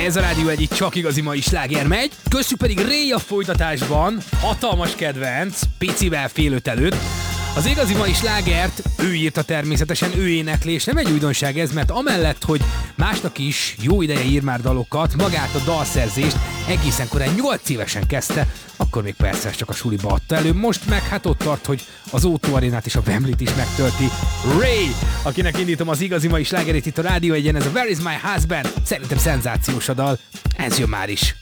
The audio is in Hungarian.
Ez a Rádió Egy, itt csak igazi mai sláger megy. Köszönjük pedig Ray a folytatásban, hatalmas kedvenc, picivel fél öt előtt. Az igazi mai slágert ő írta természetesen, ő énekli, és nem egy újdonság ez, mert amellett, hogy másnak is jó ideje ír már dalokat, magát a dalszerzést egészen korán 8 évesen kezdte, akkor még persze csak a suliba adta elő, most meg hát ott tart, hogy az O2 Arénát és a Wembleyt is megtölti. Ray, akinek indítom az igazi mai slágerét itt a Rádió Egyen, ez a Where is my husband? Szerintem szenzációs a dal, ez jön már is.